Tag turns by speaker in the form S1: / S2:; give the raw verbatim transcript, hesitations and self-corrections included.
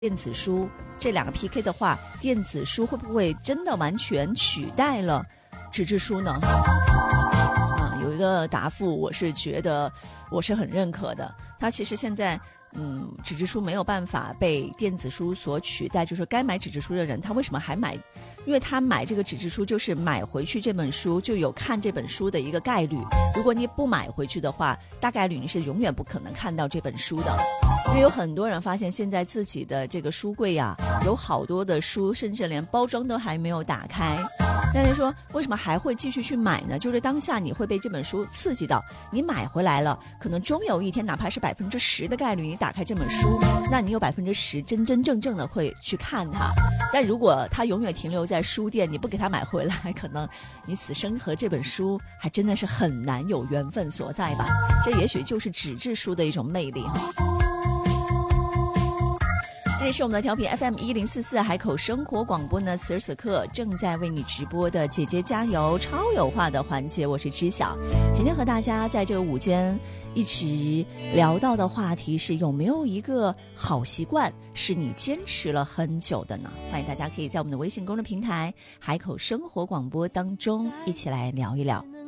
S1: 电子书这两个 P K 的话，电子书会不会真的完全取代了纸质书呢？啊，有一个答复我是觉得我是很认可的，它其实现在嗯，纸质书没有办法被电子书所取代，就是该买纸质书的人他为什么还买？因为他买这个纸质书就是买回去这本书就有看这本书的一个概率，如果你不买回去的话，大概率你是永远不可能看到这本书的。因为有很多人发现现在自己的这个书柜呀、啊，有好多的书甚至连包装都还没有打开。大家说为什么还会继续去买呢？就是当下你会被这本书刺激到，你买回来了，可能终有一天哪怕是百分之十的概率你打开这本书，那你有百分之十真真正正的会去看它。但如果它永远停留在书店，你不给它买回来，可能你此生和这本书还真的是很难有缘分所在吧。这也许就是纸质书的一种魅力哈。这里是我们的调频 F M 一零四四海口生活广播呢，此时此刻正在为你直播的姐姐加油超有话的环节，我是知晓。今天和大家在这个午间一直聊到的话题是，有没有一个好习惯是你坚持了很久的呢？欢迎大家可以在我们的微信公众平台海口生活广播当中一起来聊一聊。